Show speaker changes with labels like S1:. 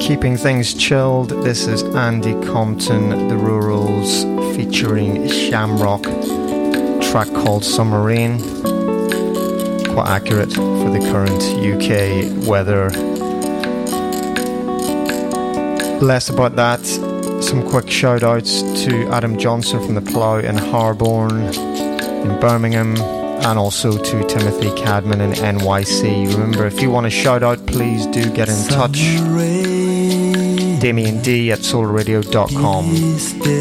S1: Keeping things chilled, this is Andy Compton, The Rurals, featuring Shamrock, track called Submarine. Quite accurate for the current UK weather. Less about that. Some quick shout outs to Adam Johnson from The Plough in Harborne in Birmingham, and also to Timothy Cadman in NYC. Remember, if you want a shout out, please do get in touch. Damien D at soulradio.com.